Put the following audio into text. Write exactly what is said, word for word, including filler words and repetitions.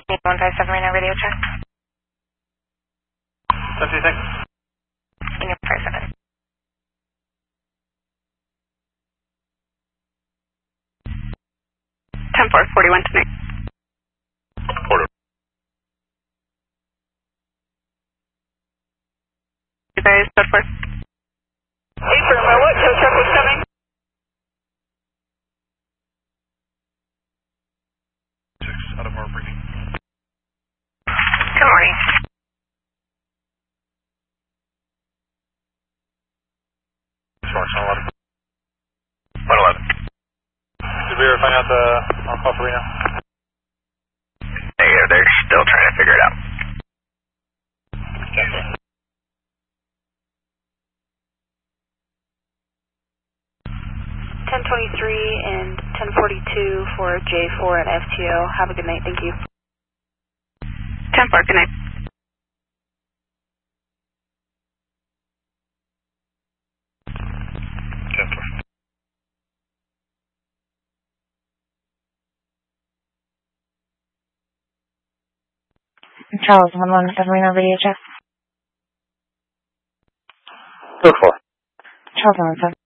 one five seven Reno radio check. ten two six. Union five seven. ten four, forty-one tonight. Order. You guys, code four. Hey, Firma, what tow truck was coming? Six, out of our briefing. Good morning. Sparks on eleven. one eleven. Did we ever find out the on-call for Reno? Negative, they're still trying to figure it out. Okay. ten twenty-three and ten forty-two for J four at F T O. Have a good night. Thank you. ten four, good night. ten four. Charles, one one seven Reno radio check. Code four. Charles, one one seven.